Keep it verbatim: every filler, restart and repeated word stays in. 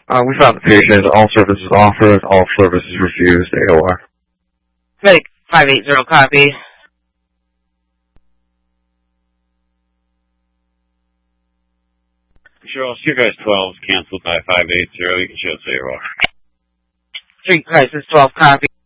Uh, we found the patient. All services offered, all services refused. A O R. Medic five eight zero, copy. Cheryl, Street Crisis twelve is canceled by five eight zero. You can show us A O R. Street Crisis twelve, copy.